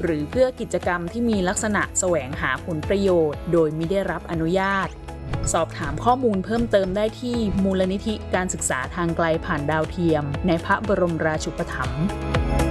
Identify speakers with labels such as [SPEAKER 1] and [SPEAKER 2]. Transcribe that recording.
[SPEAKER 1] หรือเพื่อกิจกรรมที่มีลักษณะแสวงหาผลประโยชน์โดยไม่ได้รับอนุญาตสอบถามข้อมูลเพิ่มเติมได้ที่มูลนิธิการศึกษาทางไกลผ่านดาวเทียมในพระบรมราชูปถัมภ์